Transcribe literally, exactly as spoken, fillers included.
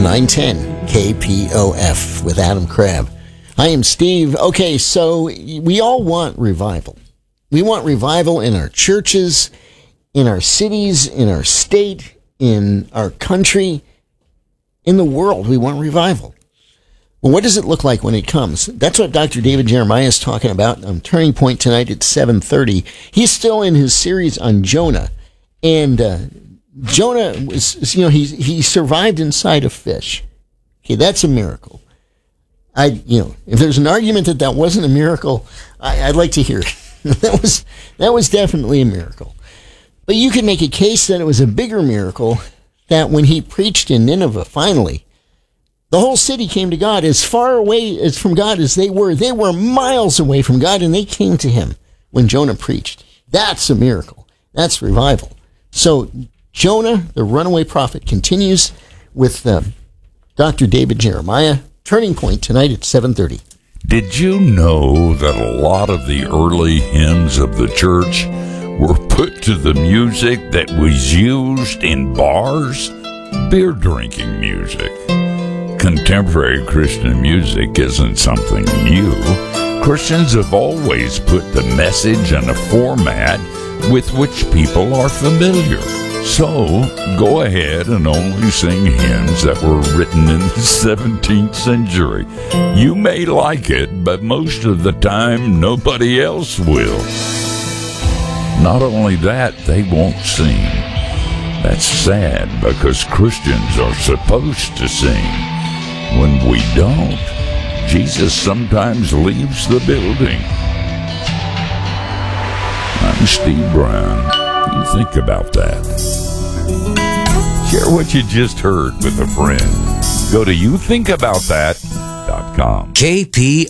on nine ten K P O F with Adam Crabb. I am Steve. Okay, so we all want revival. We want revival in our churches, in our cities, in our state, in our country, in the world. We want revival. Well, what does it look like when it comes? That's what Doctor David Jeremiah is talking about on Turning Point tonight at seven thirty. He's still in his series on Jonah. And uh, Jonah was, you know, he he survived inside a fish. Okay, that's a miracle. I, you know, if there's an argument that that wasn't a miracle, I, I'd like to hear it. that was that was definitely a miracle. But you could make a case that it was a bigger miracle that when he preached in Nineveh, finally, the whole city came to God. As far away as from God as they were, they were miles away from God, and they came to him when Jonah preached. That's a miracle. That's revival. So Jonah, the runaway prophet, continues with uh, Doctor David Jeremiah. Turning Point tonight at seven thirty. Did you know that a lot of the early hymns of the church were put to the music that was used in bars? Beer drinking music. Contemporary Christian music isn't something new. Christians have always put the message in a format with which people are familiar. So, go ahead and only sing hymns that were written in the seventeenth century. You may like it, but most of the time, nobody else will. Not only that, they won't sing. That's sad, because Christians are supposed to sing. When we don't, Jesus sometimes leaves the building. I'm Steve Brown. You think about that. Share what you just heard with a friend. Go to you think about that dot com. K P